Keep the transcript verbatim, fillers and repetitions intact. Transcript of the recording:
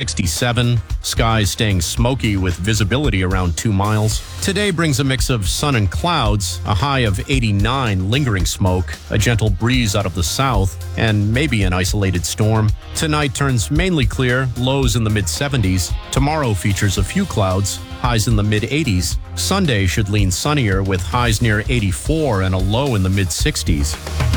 sixty-seven. Skies staying smoky with visibility around two miles. Today brings a mix of sun and clouds, a high of eighty-nine, lingering smoke, a gentle breeze out of the south, and maybe an isolated storm. Tonight turns mainly clear, lows in the mid seventies. Tomorrow features a few clouds, highs in the mid eighties. Sunday should lean sunnier with highs near eighty-four and a low in the mid sixties.